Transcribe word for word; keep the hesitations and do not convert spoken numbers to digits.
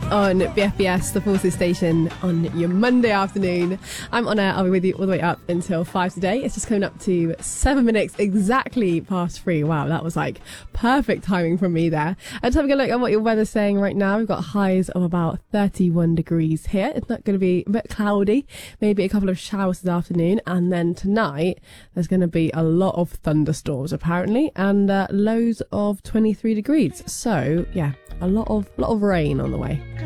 on B F B S, the Forces Station, on your Monday afternoon. I'm on air. I'll be with you all the way up until five today. It's just coming up to seven minutes exactly past three. Wow, that was like perfect timing from me there. Let's have a look at what your weather's saying right now. We've got highs of about thirty-one degrees here. It's not going to be a bit cloudy, maybe a couple of showers this afternoon, and then tonight there's going to be a lot of thunderstorms apparently, and uh, lows of twenty-three degrees. So yeah, a lot of lot of rain on the way.